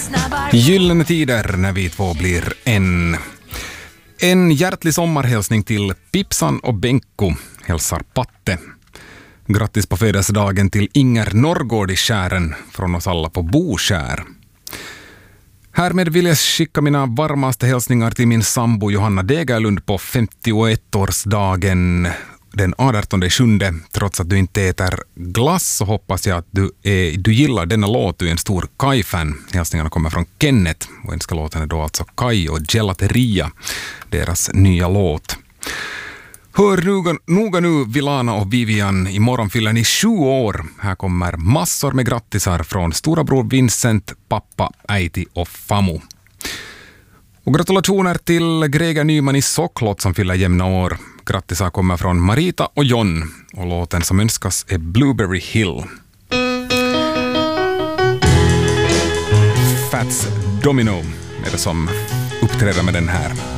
Gyllene tider när vi två blir en. En hjärtlig sommarhälsning till Pipsan och Benko, hälsar Patte. Grattis på födelsedagen till Inger Norrgård i Skären från oss alla på Boskär. Härmed vill jag skicka mina varmaste hälsningar till min sambo Johanna Degerlund på 51-årsdagen den 18/7. Trots att du inte äter glass så hoppas jag att du gillar denna låt. Du är en stor Kai-fan. Hälsningarna kommer från Kenneth och önskar låten är då alltså Kai och Gelateria, deras nya låt. Hör noga nu Vilana och Vivian, imorgon fyller ni 7 år. Här kommer massor med grattisar från stora bror Vincent, pappa, äiti och Famu. Och gratulationer till Greger Nyman i Socklot som fyller jämna år. Grattisar kommer från Marita och John och låten som önskas är Blueberry Hill. Fats Domino är det som uppträder med den här.